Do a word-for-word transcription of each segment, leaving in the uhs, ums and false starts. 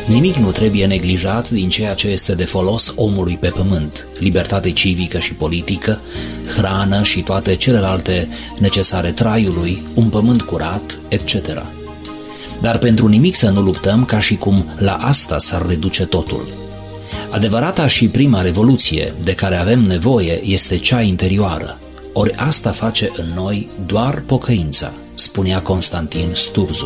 Nimic nu trebuie neglijat din ceea ce este de folos omului pe pământ, libertate civică și politică, hrană și toate celelalte necesare traiului, un pământ curat, et cetera. Dar pentru nimic să nu luptăm ca și cum la asta s-ar reduce totul. Adevărata și prima revoluție de care avem nevoie este cea interioară, ori asta face în noi doar pocăința, spunea Constantin Sturzu.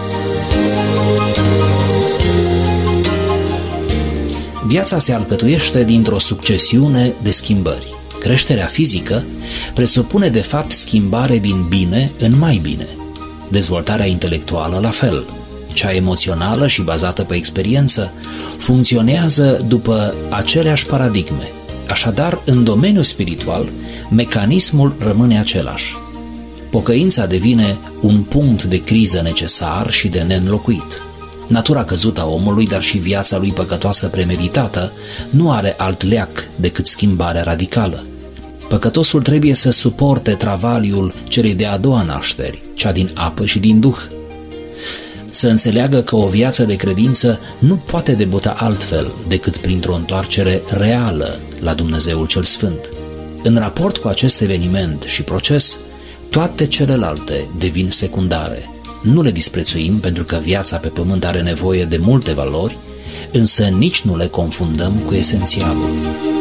Viața se alcătuiește dintr-o succesiune de schimbări. Creșterea fizică presupune de fapt schimbare din bine în mai bine. Dezvoltarea intelectuală la fel. Cea emoțională și bazată pe experiență funcționează după aceleași paradigme. Așadar, în domeniul spiritual, mecanismul rămâne același. Pocăința devine un punct de criză necesar și de neînlocuit. Natura căzută a omului, dar și viața lui păcătoasă premeditată, nu are alt leac decât schimbarea radicală. Păcătosul trebuie să suporte travaliul celei de-a doua nașteri, cea din apă și din duh. Să înțeleagă că o viață de credință nu poate debuta altfel decât printr-o întoarcere reală la Dumnezeul cel Sfânt. În raport cu acest eveniment și proces, toate celelalte devin secundare. Nu le disprețuim pentru că viața pe pământ are nevoie de multe valori, însă nici nu le confundăm cu esențialul.